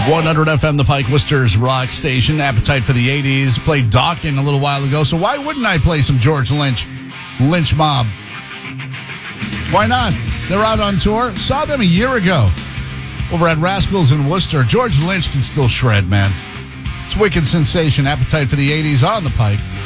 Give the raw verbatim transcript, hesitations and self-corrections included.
one hundred F M, the Pike Worcester's rock station. Appetite for the eighties. Played Dawkins a little while ago, so why wouldn't I play some George Lynch? Lynch Mob. Why not? They're out on tour. Saw them a year ago over at Rascals in Worcester. George Lynch can still shred, man. It's Wicked Sensation. Appetite for the eighties on the Pike.